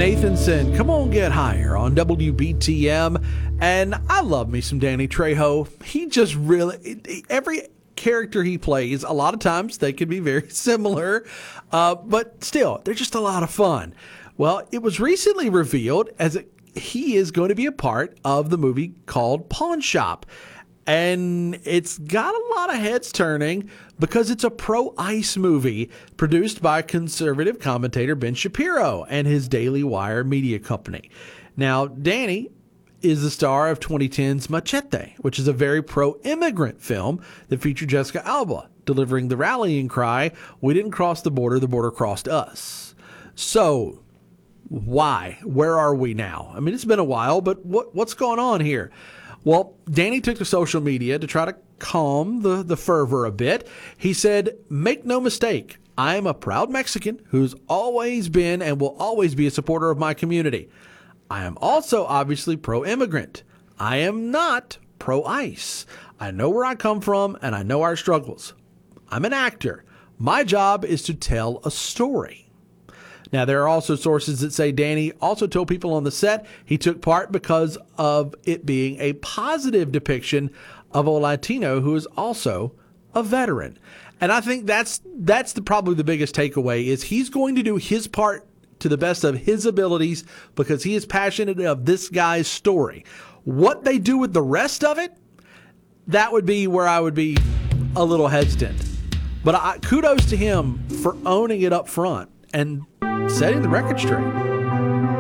Nathanson, Come On Get Higher on WBTM. And I love me some Danny Trejo. He just really, every character he plays, a lot of times they can be very similar, but still, they're just a lot of fun. Well, it was recently revealed he is going to be a part of the movie called Pawn Shop. And it's got a lot of heads turning because it's a pro-ICE movie produced by conservative commentator Ben Shapiro and his Daily Wire media company. Now, Danny is the star of 2010's Machete, which is a very pro-immigrant film that featured Jessica Alba delivering the rallying cry, "We didn't cross the border crossed us." So, why? Where are we now? I mean, it's been a while, but what's going on here? Well, Danny took to social media to try to calm the fervor a bit. He said, "Make no mistake, I am a proud Mexican who's always been and will always be a supporter of my community. I am also obviously pro-immigrant. I am not pro-ICE. I know where I come from and I know our struggles. I'm an actor. My job is to tell a story." Now, there are also sources that say Danny also told people on the set he took part because of it being a positive depiction of a Latino who is also a veteran. And I think that's probably the biggest takeaway is he's going to do his part to the best of his abilities because he is passionate of this guy's story. What they do with the rest of it, that would be where I would be a little hesitant. But kudos to him for owning it up front and setting the record straight.